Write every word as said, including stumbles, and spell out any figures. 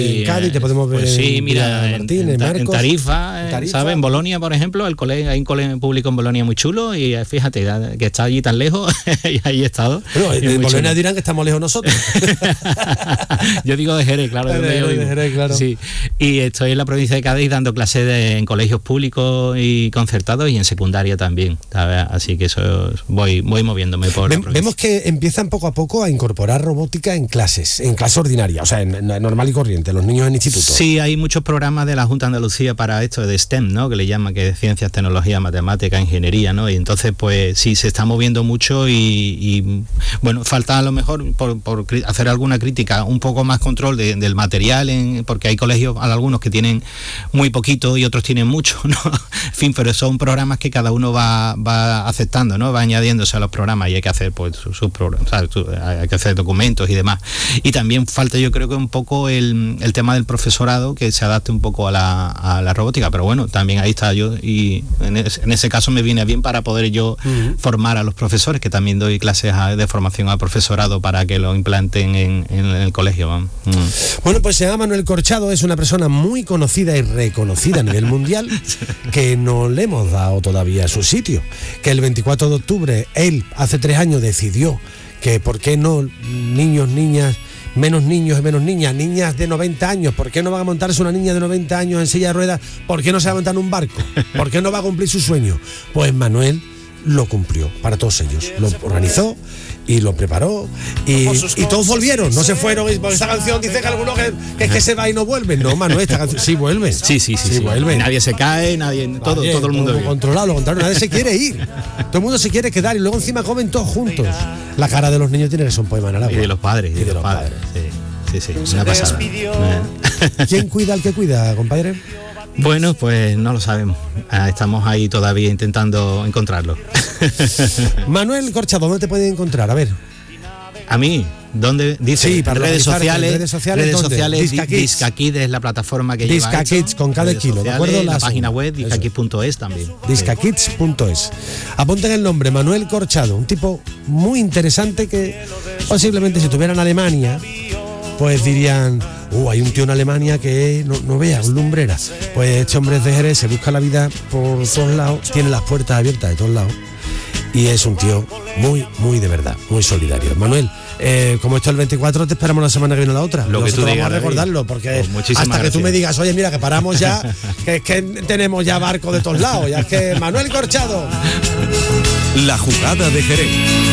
En Cádiz te podemos ver. Pues sí, mira, en, Martín, en, en, en Tarifa, en Tarifa. ¿sabes? En Bolonia, por ejemplo, el colegio, hay un colegio público en Bolonia muy chulo y fíjate que está allí tan lejos y ahí he estado. Bueno, en Bolonia chulo. Dirán que estamos lejos nosotros. Yo digo de Jerez, claro. De, de, de, de Jerez, claro. Sí. Y estoy en la provincia de Cádiz dando clases de, en colegios públicos y concertados y en secundaria también, ¿sabes? Así que eso voy, voy moviéndome por Ven, la provincia. Vemos que empiezan poco a poco a incorporar robótica en clases, en clase ordinaria, o sea, en, en normal y corriente, los niños en instituto. Sí, hay muchos programas de la Junta de Andalucía para esto de STEM, ¿no? Que le llaman, que es ciencias, tecnología, matemática, ingeniería, ¿no? Y entonces, pues sí, se está moviendo mucho y, y bueno, falta a lo mejor por, por hacer alguna crítica, un poco más control de, del material, en, porque hay colegios, algunos que tienen muy poquito y otros tienen mucho, ¿no? En fin, pero son programas que cada uno va, va aceptando, ¿no? Va añadiéndose a los programas y hay que hacer, pues, sus su programas, ¿sabes? Hay que hacer documentos y demás. Y también falta, yo creo que un poco el, el tema del profesorado, que se adapte un poco a la, a la robótica, pero bueno, también ahí está yo y en, es, en ese caso me viene bien para poder yo uh-huh. formar a los profesores, que también doy clases a, de formación al profesorado para que lo implanten en, en el colegio. Uh-huh. Bueno, pues se llama Manuel Corchado, es una persona muy conocida y reconocida a nivel mundial, que no le hemos dado todavía su sitio, que el veinticuatro de octubre él hace tres años decidió que por qué no niños, niñas, menos niños y menos niñas, niñas de noventa años, ¿por qué no va a montarse una niña de noventa años en silla de ruedas? ¿Por qué no se va a montar en un barco? ¿Por qué no va a cumplir su sueño? Pues Manuel lo cumplió para todos ellos, lo organizó y lo preparó y, y todos volvieron, no se fueron. Porque esta canción dice que algunos que, que es que se va y no vuelve. No, Manuel, esta canción sí vuelve. Sí, sí, sí, sí, sí. vuelve. Nadie se cae, nadie, todo, Vale, todo el mundo todo controlado, lo contrario, nadie se quiere ir. Todo el mundo se quiere quedar y luego encima comen todos juntos. La cara de los niños tiene que ser un poema en el agua. Y de los padres, y de, y de los padres. padres. Sí, sí, sí, una pasada. ¿Quién cuida al que cuida, compadre? Bueno, pues no lo sabemos. Ah, estamos ahí todavía intentando encontrarlo. Manuel Corchado, ¿dónde te pueden encontrar? A ver. A mí, ¿dónde? Dice, sí, para redes sociales, redes sociales, redes sociales, Disca Kids. Disca Kids es la plataforma que Disca lleva Kids con cada redes kilo, sociales, ¿de acuerdo? La Las, página web disca kids punto es también. disca kids punto es. Apunten el nombre, Manuel Corchado, un tipo muy interesante que posiblemente si estuviera en Alemania, pues dirían, uh, hay un tío en Alemania que no, no vea, un lumbrera. Pues este hombre es de Jerez, se busca la vida por todos lados, tiene las puertas abiertas de todos lados y es un tío muy, muy de verdad, muy solidario. Manuel, eh, como esto es el veinticuatro, te esperamos la semana que viene la otra. Lo que tú digas, vamos a recordarlo, porque pues hasta gracias. que tú me digas, oye, mira, que paramos ya, que es que tenemos ya barco de todos lados, ya es que Manuel Corchado. La jugada de Jerez.